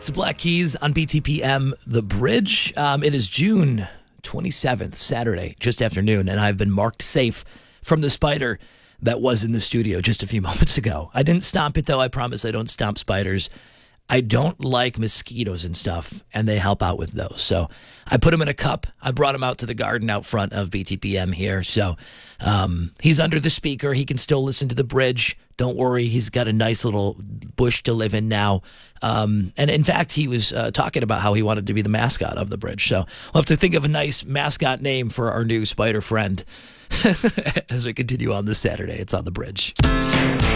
the Black Keys on BTPM The Bridge. It is June 27th, Saturday, just after noon, and I've been marked safe from the spider that was in the studio just a few moments ago. I didn't stomp it, though. I promise I don't stomp spiders. I don't like mosquitoes and stuff, and they help out with those. So I put him in a cup. I brought him out to the garden out front of BTPM here. So he's under the speaker. He can still listen to the bridge. Don't worry. He's got a nice little bush to live in now. And in fact, he was talking about how he wanted to be the mascot of the bridge. So we'll have to think of a nice mascot name for our new spider friend as we continue on this Saturday. It's on the bridge.